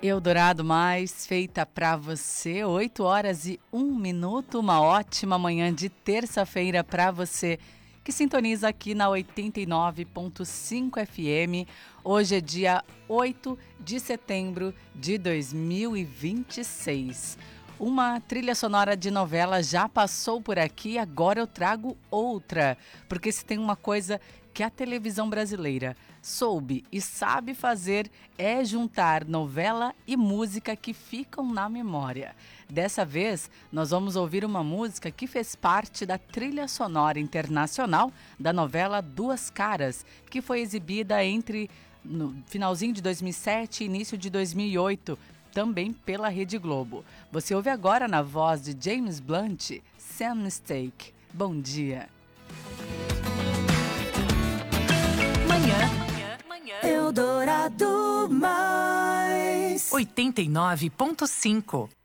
Eldorado Mais, feita pra você, 8h01, uma ótima manhã de terça-feira pra você, que sintoniza aqui na 89.5 FM. Hoje é dia 8 de setembro de 2026. Uma trilha sonora de novela já passou por aqui, agora eu trago outra, porque se tem uma coisa que a televisão brasileira soube e sabe fazer é juntar novela e música que ficam na memória. Dessa vez, nós vamos ouvir uma música que fez parte da trilha sonora internacional da novela Duas Caras, que foi exibida no finalzinho de 2007 e início de 2008, também pela Rede Globo. Você ouve agora na voz de James Blunt, Some Mistake. Bom dia. Manhã Eldorado Mais 89.5.